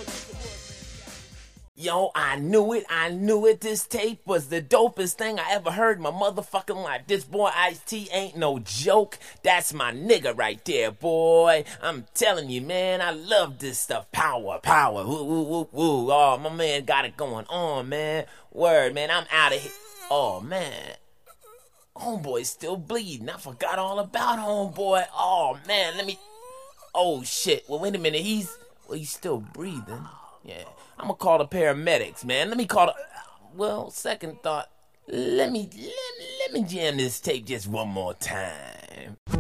Yo, I knew it, this tape was the dopest thing I ever heard in my motherfucking life. This boy Ice-T ain't no joke, that's my nigga right there, boy. I'm telling you, man, I love this stuff. Power, woo, woo, woo, woo. Oh, my man got it going on, man. Word, man, I'm out of here. Oh, man. Homeboy's still bleeding, I forgot all about homeboy. Oh, man, oh, shit, well, wait a minute, he's still breathing. Yeah, I'm gonna call the paramedics, man. Second thought. Let me jam this tape just one more time.